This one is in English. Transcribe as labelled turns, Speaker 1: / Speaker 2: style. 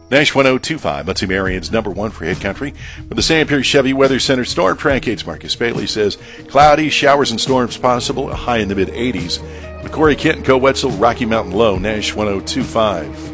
Speaker 1: Nash 1025, Muncie Marion's number one for hit country. From the Sam Pierce Chevy Weather Center, Storm Track 8's Marcus Bailey says, cloudy, showers and storms possible, a high in the mid-80s. McCory, Kent, and Co. Wetzel, Rocky Mountain low, Nash 1025.